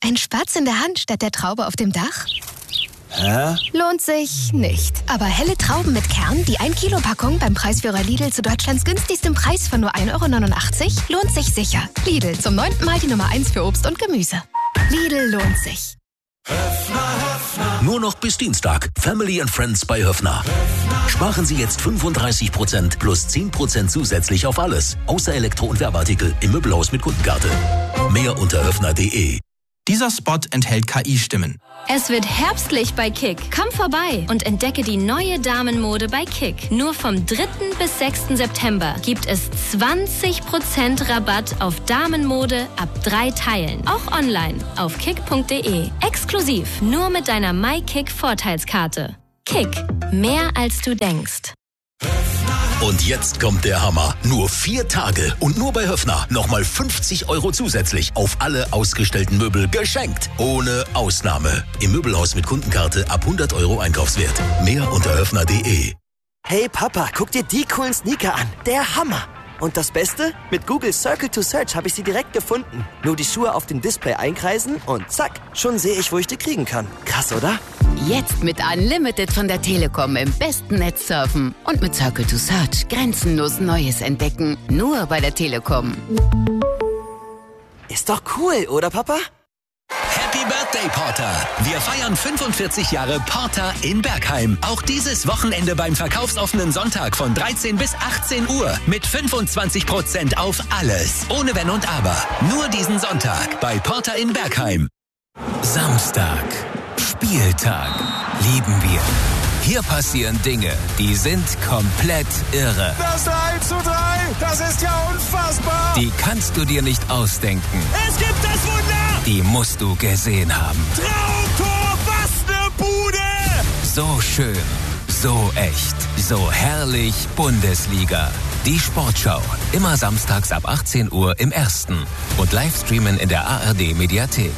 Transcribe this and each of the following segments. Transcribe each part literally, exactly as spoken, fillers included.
Ein Spatz in der Hand statt der Traube auf dem Dach? Hä? Lohnt sich nicht. Aber helle Trauben mit Kern, die ein Kilo Packung beim Preisführer Lidl zu Deutschlands günstigstem Preis von nur ein Euro neunundachtzig, lohnt sich sicher. Lidl, zum neunten Mal die Nummer eins für Obst und Gemüse. Lidl lohnt sich. Höffner, Höffner. Nur noch bis Dienstag. Family and Friends bei Höffner. Höffner. Sparen Sie jetzt fünfunddreißig Prozent plus zehn Prozent zusätzlich auf alles. Außer Elektro- und Werbeartikel im Möbelhaus mit Kundenkarte. Mehr unter höffner punkt de. Dieser Spot enthält K I-Stimmen. Es wird herbstlich bei Kick. Komm vorbei und entdecke die neue Damenmode bei Kick. Nur vom dritten bis sechsten September gibt es zwanzig Prozent Rabatt auf Damenmode ab drei Teilen. Auch online auf kick punkt de. Exklusiv nur mit deiner MyKick-Vorteilskarte. Kick. Mehr als du denkst. Und jetzt kommt der Hammer. Nur vier Tage und nur bei Höffner nochmal fünfzig Euro zusätzlich auf alle ausgestellten Möbel geschenkt. Ohne Ausnahme. Im Möbelhaus mit Kundenkarte ab hundert Euro Einkaufswert. Mehr unter höffner punkt de. Hey Papa, guck dir die coolen Sneaker an. Der Hammer. Und das Beste? Mit Google Circle to Search habe ich sie direkt gefunden. Nur die Schuhe auf dem Display einkreisen und zack, schon sehe ich, wo ich die kriegen kann. Krass, oder? Jetzt mit Unlimited von der Telekom im besten Netz surfen. Und mit Circle to Search grenzenlos Neues entdecken. Nur bei der Telekom. Ist doch cool, oder Papa? Happy Birthday, Porter! Wir feiern fünfundvierzig Jahre Porter in Bergheim. Auch dieses Wochenende beim verkaufsoffenen Sonntag von dreizehn bis achtzehn Uhr mit fünfundzwanzig Prozent auf alles. Ohne Wenn und Aber. Nur diesen Sonntag bei Porter in Bergheim. Samstag. Spieltag. Lieben wir. Hier passieren Dinge, die sind komplett irre. Das eins zu drei, das ist ja unfassbar. Die kannst du dir nicht ausdenken. Es gibt das Wunder. Die musst du gesehen haben. Traumtor, was ne Bude. So schön, so echt, so herrlich Bundesliga. Die Sportschau, immer samstags ab achtzehn Uhr im Ersten und Livestreamen in der A R D-Mediathek.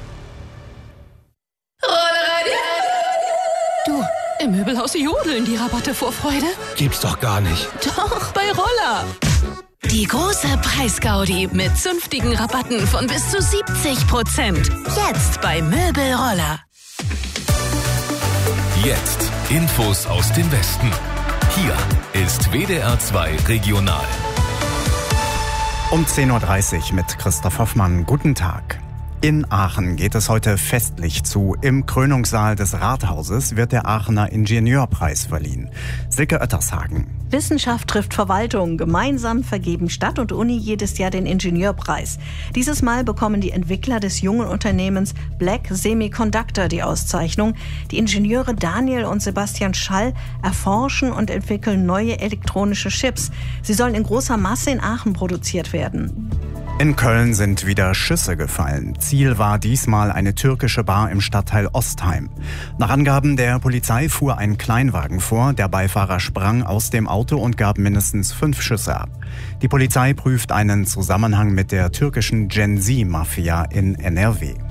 Du, im Möbelhaus jodeln die Rabatte vor Freude. Gibt's doch gar nicht. Doch, bei Roller. Die große Preisgaudi mit zünftigen Rabatten von bis zu siebzig Prozent. Jetzt bei Möbelroller. Jetzt Infos aus dem Westen. Hier ist W D R zwei Regional. Um zehn Uhr dreißig mit Christoph Hoffmann. Guten Tag. In Aachen geht es heute festlich zu. Im Krönungssaal des Rathauses wird der Aachener Ingenieurpreis verliehen. Silke Oettershagen. Wissenschaft trifft Verwaltung. Gemeinsam vergeben Stadt und Uni jedes Jahr den Ingenieurpreis. Dieses Mal bekommen die Entwickler des jungen Unternehmens Black Semiconductor die Auszeichnung. Die Ingenieure Daniel und Sebastian Schall erforschen und entwickeln neue elektronische Chips. Sie sollen in großer Masse in Aachen produziert werden. In Köln sind wieder Schüsse gefallen. Ziel war diesmal eine türkische Bar im Stadtteil Ostheim. Nach Angaben der Polizei fuhr ein Kleinwagen vor. Der Beifahrer sprang aus dem Auto und gab mindestens fünf Schüsse ab. Die Polizei prüft einen Zusammenhang mit der türkischen Gen-Z-Mafia in N R W.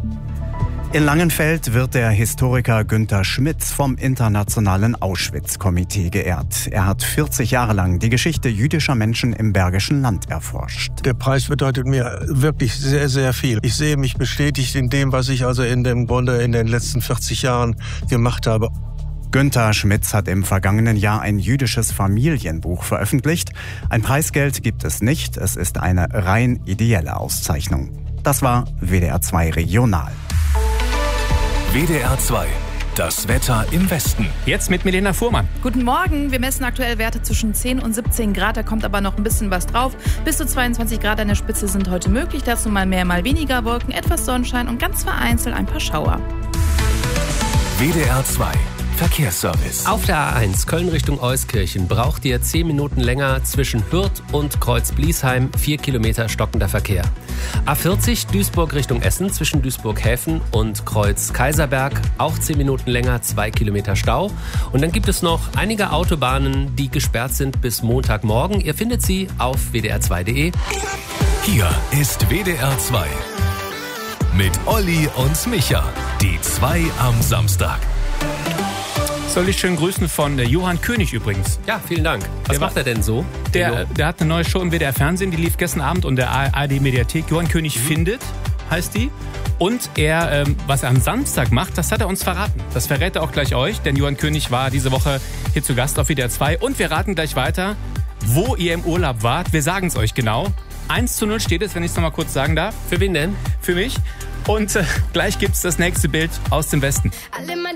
In Langenfeld wird der Historiker Günter Schmitz vom Internationalen Auschwitz-Komitee geehrt. Er hat vierzig Jahre lang die Geschichte jüdischer Menschen im Bergischen Land erforscht. Der Preis bedeutet mir wirklich sehr, sehr viel. Ich sehe mich bestätigt in dem, was ich also in dem Grunde in den letzten vierzig Jahren gemacht habe. Günter Schmitz hat im vergangenen Jahr ein jüdisches Familienbuch veröffentlicht. Ein Preisgeld gibt es nicht, es ist eine rein ideelle Auszeichnung. Das war W D R zwei Regional. W D R zwei. Das Wetter im Westen. Jetzt mit Milena Fuhrmann. Guten Morgen. Wir messen aktuell Werte zwischen zehn und siebzehn Grad. Da kommt aber noch ein bisschen was drauf. Bis zu zweiundzwanzig Grad an der Spitze sind heute möglich. Dazu mal mehr, mal weniger Wolken, etwas Sonnenschein und ganz vereinzelt ein paar Schauer. W D R zwei. Verkehrsservice. Auf der A eins Köln Richtung Euskirchen braucht ihr zehn Minuten länger zwischen Hürth und Kreuz-Bliesheim. vier Kilometer stockender Verkehr. A vierzig Duisburg Richtung Essen zwischen Duisburg-Häfen und Kreuz-Kaiserberg. Auch zehn Minuten länger, zwei Kilometer Stau. Und dann gibt es noch einige Autobahnen, die gesperrt sind bis Montagmorgen. Ihr findet sie auf w d r zwei punkt de. Hier ist W D R zwei. Mit Olli und Micha. Die zwei am Samstag. Soll ich schön grüßen von der Johann König übrigens. Ja, vielen Dank. Was der macht er denn so? Der, der hat eine neue Show im W D R Fernsehen, die lief gestern Abend und der A R D-Mediathek. Johann König mhm. findet, heißt die. Und er, ähm, was er am Samstag macht, das hat er uns verraten. Das verrät er auch gleich euch, denn Johann König war diese Woche hier zu Gast auf W D R zwei. Und wir raten gleich weiter, wo ihr im Urlaub wart. Wir sagen es euch genau. eins zu null steht es, wenn ich es nochmal kurz sagen darf. Für wen denn? Für mich. Und äh, gleich gibt es das nächste Bild aus dem Westen.